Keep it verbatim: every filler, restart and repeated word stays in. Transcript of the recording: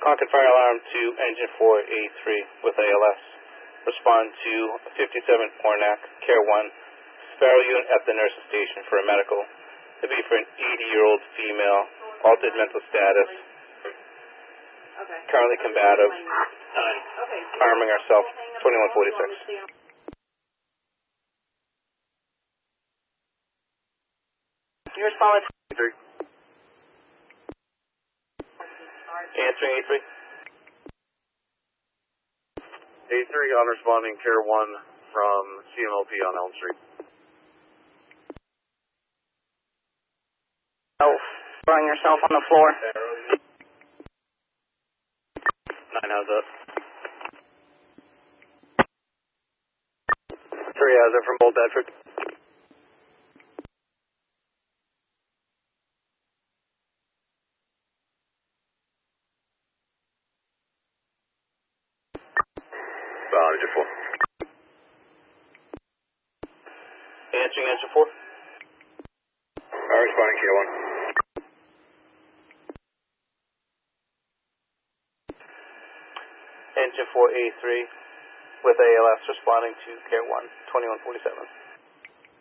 Concord Fire Alarm to Engine four A three with A L S. Respond to fifty-seven Ornac, Care one, Sparrow Unit at the nurse's station for a medical. It'll be for an eighty-year-old female, altered mental status, Okay. currently combative, Okay. arming herself, twenty-one forty-six. You respond with A three. Answering A three. A three on responding Care one from C M L P on Elm Street. Oh, throwing yourself on the floor. Nine has it. Three has it from Old Bedford. Uh, Engine four. Answering Engine four. Uh, responding Care one. Engine four A three with A L S responding to Care one, twenty-one forty-seven.